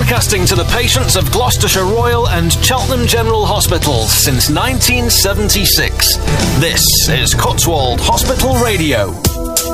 Broadcasting to the patients of Gloucestershire Royal and Cheltenham General Hospitals since 1976. This is Cotswold Hospital Radio.